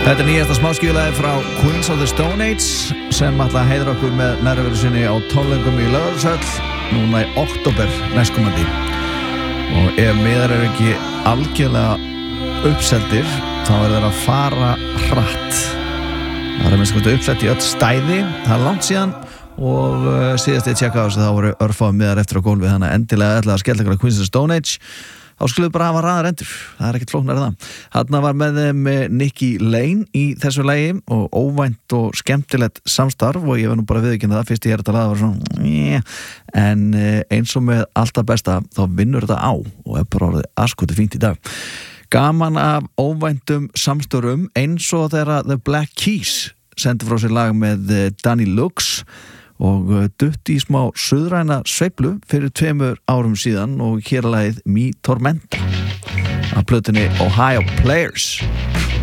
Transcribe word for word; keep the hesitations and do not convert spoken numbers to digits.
Þetta er nýjasta smáskífulagi frá Queens of the Stone Age sem ætla að heiðra okkur með nærveru sinni á tónleikum í Laugardalshöll núna í október næstkomandi. Og ef miðar eru ekki algjörlega uppseldir þá er þeir að fara hratt. Það er minnst uppsett í öll stæði, það er langt síðan og uh, síðast ég tjekka á þessu þá voru örfáum miðar eftir á gólfi, þannig að endilega ætla að skella ykkur að Queens of the Stone Age. Þá skulum við bara hafa raðar endur, það er ekkert flóknar það. Þarna var með þeim Nikki Lane í þessu lagi og óvænt og skemmtilegt samstarf og ég verð nú bara viðurkenna það fyrst ég er þetta lag var svona yeah. En eins og með alltaf besta þá vinnur þetta á og er bara orðið askoti fínt í dag. Gaman af óvæntum samstörum eins og þegar The Black Keys sendi frá sér lag með Danny Lux og dutt í smá suðræna sveiflu fyrir tveimur árum síðan og hér er lagið Mi Tormenta af plötunni Ohio Players.